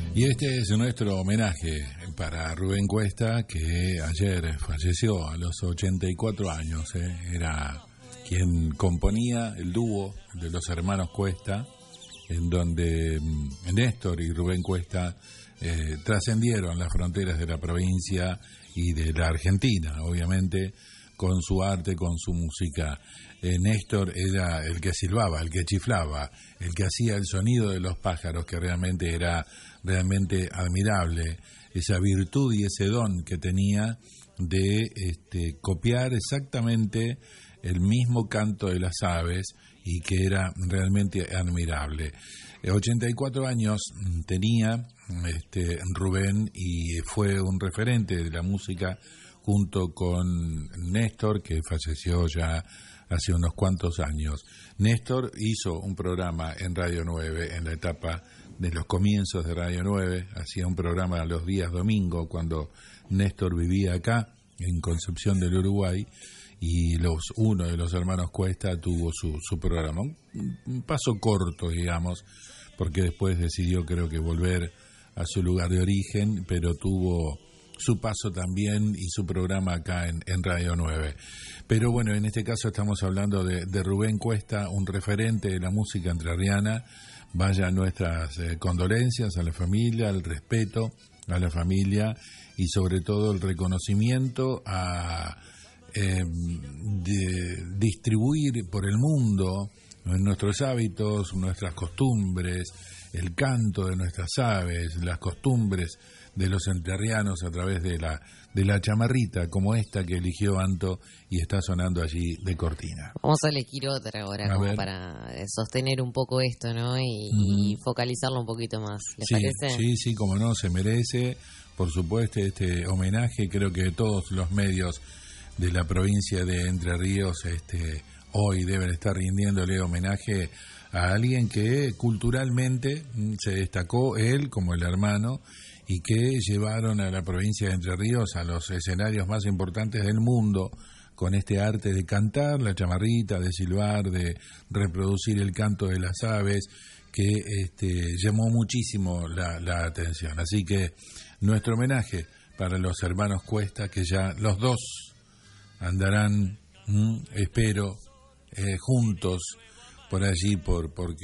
Y este es nuestro homenaje para Rubén Cuesta, que ayer falleció a los 84 años. Era quien componía el dúo de los hermanos Cuesta, en donde Néstor y Rubén Cuesta trascendieron las fronteras de la provincia y de la Argentina, obviamente, con su arte, con su música. Néstor era el que silbaba, el que chiflaba, el que hacía el sonido de los pájaros, que realmente era admirable, esa virtud y ese don que tenía de copiar exactamente el mismo canto de las aves, y que era realmente admirable. 84 años tenía Rubén, y fue un referente de la música junto con Néstor, que falleció ya hace unos cuantos años. Néstor hizo un programa en Radio 9 en la etapa de los comienzos de Radio 9, hacía un programa los días domingo cuando Néstor vivía acá en Concepción del Uruguay, y uno de los hermanos Cuesta tuvo su programa, un paso corto, digamos, porque después decidió, creo que, volver a su lugar de origen, pero tuvo su paso también y su programa acá en Radio 9. Pero bueno, en este caso estamos hablando de Rubén Cuesta, un referente de la música entrerriana. Vaya nuestras condolencias a la familia, el respeto a la familia y sobre todo el reconocimiento a distribuir por el mundo nuestros hábitos, nuestras costumbres, el canto de nuestras aves, las costumbres de los entrerrianos a través de la chamarrita como esta que eligió Anto y está sonando allí de cortina. Vamos a elegir otra ahora, como para sostener un poco esto, ¿no? Y focalizarlo un poquito más. ¿Les parece? Sí, como no, se merece, por supuesto, este homenaje. Creo que todos los medios de la provincia de Entre Ríos hoy deben estar rindiéndole homenaje a alguien que culturalmente se destacó, él como el hermano, y que llevaron a la provincia de Entre Ríos a los escenarios más importantes del mundo con este arte de cantar la chamarrita, de silbar, de reproducir el canto de las aves, que llamó muchísimo la atención. Así que nuestro homenaje para los hermanos Cuesta, que ya los dos andarán, espero, juntos por allí, porque